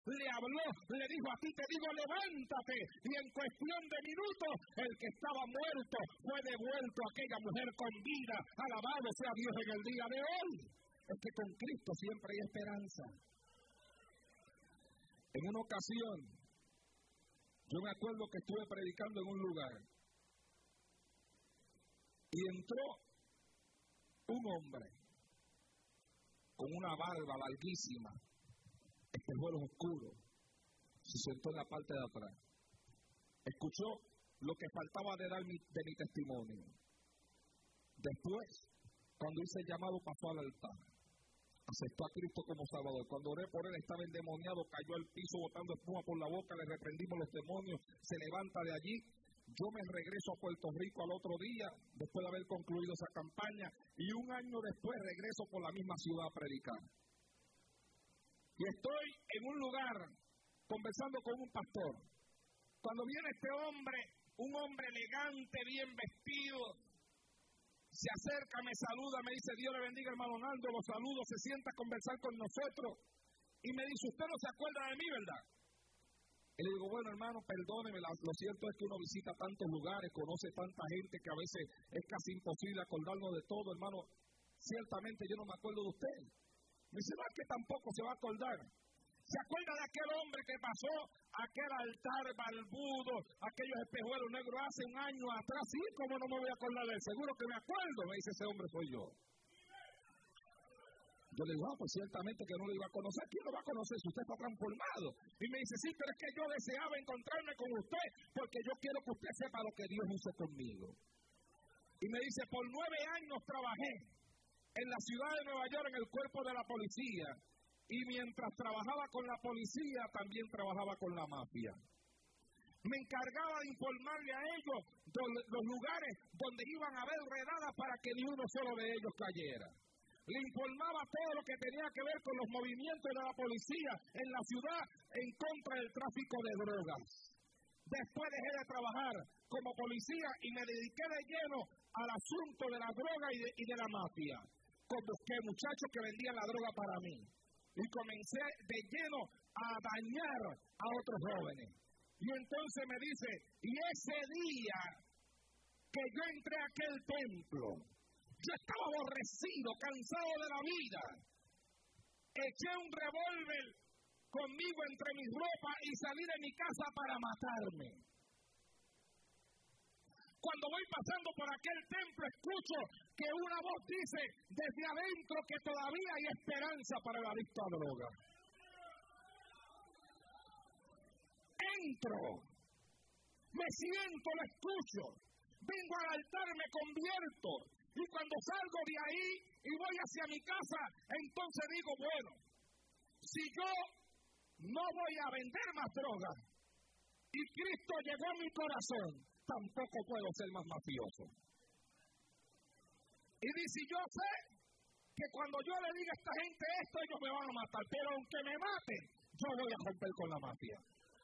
le habló, le dijo: a ti te digo, levántate. Y en cuestión de minutos, el que estaba muerto fue devuelto a aquella mujer con vida. Alabado sea Dios en el día de hoy. Es que con Cristo siempre hay esperanza. En una ocasión, yo me acuerdo que estuve predicando en un lugar y entró un hombre con una barba larguísima, espejuelos oscuros, se sentó en la parte de atrás. Escuchó lo que faltaba de dar de mi testimonio. Después, cuando hice el llamado, pasó al altar. Aceptó a Cristo como Salvador. Cuando oré por él, estaba endemoniado, cayó al piso botando espuma por la boca, le reprendimos los demonios, se levanta de allí. Yo me regreso a Puerto Rico al otro día, después de haber concluido esa campaña, y un año después regreso por la misma ciudad a predicar. Y estoy en un lugar conversando con un pastor. Cuando viene este hombre, un hombre elegante, bien vestido, se acerca, me saluda, me dice: Dios le bendiga, hermano Naldo, lo saludo, se sienta a conversar con nosotros. Y me dice: usted no se acuerda de mí, ¿verdad? Y le digo: bueno, hermano, perdóneme, lo cierto es que uno visita tantos lugares, conoce tanta gente que a veces es casi imposible acordarnos de todo, hermano. Ciertamente yo no me acuerdo de usted. Me dice: no, es que tampoco se va a acordar. ¿Se acuerda de aquel hombre que pasó aquel altar balbudo, aquellos espejuelos negros hace un año atrás? Sí, ¿cómo no me voy a acordar de él? Seguro que me acuerdo. Me dice: ese hombre soy yo. Yo le digo: pues ciertamente que no lo iba a conocer. ¿Quién lo va a conocer si usted está transformado? Y me dice: sí, pero es que yo deseaba encontrarme con usted porque yo quiero que usted sepa lo que Dios hizo conmigo. Y me dice: por 9 años trabajé en la ciudad de Nueva York en el cuerpo de la policía. Y mientras trabajaba con la policía, también trabajaba con la mafia. Me encargaba de informarle a ellos los lugares donde iban a haber redadas para que ni uno solo de ellos cayera. Le informaba todo lo que tenía que ver con los movimientos de la policía en la ciudad en contra del tráfico de drogas. Después dejé de trabajar como policía y me dediqué de lleno al asunto de la droga y de la mafia. Busqué muchachos que vendían la droga para mí. Y comencé de lleno a dañar a otros jóvenes. Y entonces me dice: y ese día que yo entré a aquel templo, yo estaba aborrecido, cansado de la vida. Eché un revólver conmigo entre mis ropas y salí de mi casa para matarme. Cuando voy pasando por aquel templo, escucho que una voz dice desde adentro que todavía hay esperanza para el adicto a droga. Entro, me siento, lo escucho, vengo al altar, me convierto, y cuando salgo de ahí y voy hacia mi casa, entonces digo: bueno, si yo no voy a vender más droga y Cristo llegó a mi corazón, tampoco puedo ser más mafioso. Y dice: yo sé que cuando yo le diga a esta gente esto, ellos me van a matar, pero aunque me maten, yo voy a romper con la mafia.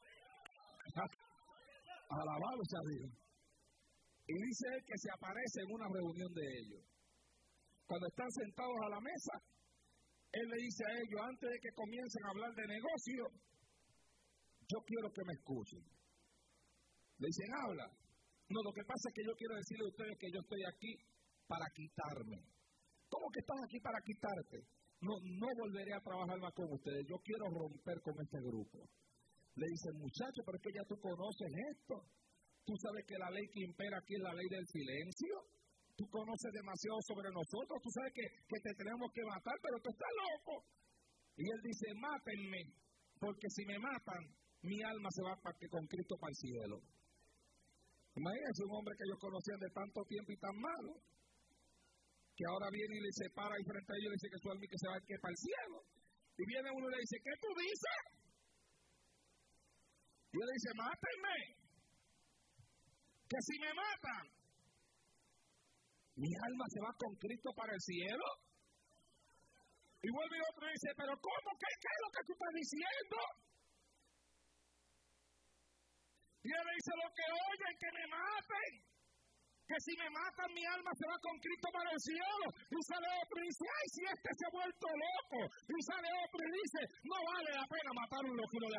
Alabado sea Dios. Y dice él que se aparece en una reunión de ellos. Cuando están sentados a la mesa, él le dice a ellos: antes de que comiencen a hablar de negocio, yo quiero que me escuchen. Le dicen: habla. No, lo que pasa es que yo quiero decirle a ustedes que yo estoy aquí para quitarme. ¿Cómo que estás aquí para quitarte? No volveré a trabajar más con ustedes. Yo quiero romper con este grupo. Le dicen: muchacho, pero es que ya tú conoces esto. Tú sabes que la ley que impera aquí es la ley del silencio. Tú conoces demasiado sobre nosotros. Tú sabes que te tenemos que matar, pero tú estás loco. Y él dice: mátenme, porque si me matan, mi alma se va con Cristo para el cielo. Imagínense un hombre que ellos conocían de tanto tiempo y tan malo, que ahora viene y le separa y frente a ellos le dice que su alma que se va para el cielo. Y viene uno y le dice: ¿qué tú dices? Y él dice: mátenme, que si me matan, mi alma se va con Cristo para el cielo. Y vuelve otro y dice: pero ¿cómo? ¿Qué es lo que tú estás diciendo? Y él le dice: lo que oyen, que me maten. que si me matan mi alma se va con Cristo para el cielo. Y sale otro y dice, ay, si este se ha vuelto loco. Y sale otro y dice, no vale la pena matar un loco y no le